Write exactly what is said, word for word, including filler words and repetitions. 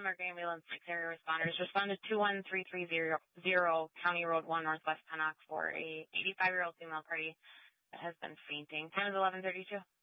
Mercury Ambulance six area responders responded to one three three zero zero County Road one Northwest Pennock for a eighty-five-year-old female party that has been fainting. Time is eleven thirty-two.